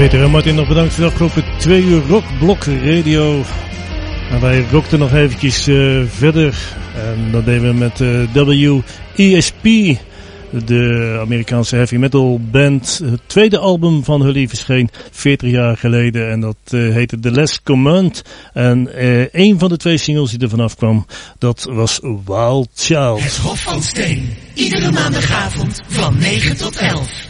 Peter en Martin, nog bedankt voor de afgelopen 2 uur Rockblok Radio. En wij rockten nog eventjes verder. En dat deden we met WESP, de Amerikaanse heavy metal band. Het tweede album van Hully verscheen 40 jaar geleden en dat heette The Last Command. En een van de 2 singles die er vanaf kwam, dat was Wild Child. Het Hof van Steen, iedere maandagavond van 9 tot 11.